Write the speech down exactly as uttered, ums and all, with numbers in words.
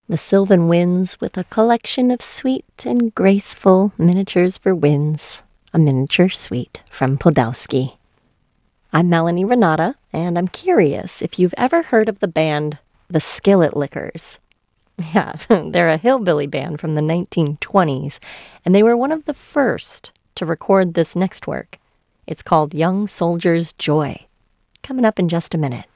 The Sylvan Winds with a collection of sweet and graceful miniatures for winds. A miniature suite from Podolsky. I'm Melanie Renata, and I'm curious if you've ever heard of the band The Skillet Lickers. Yeah, they're a hillbilly band from the nineteen twenties, and they were one of the first to record this next work. It's called Young Soldier's Joy. Coming up in just a minute.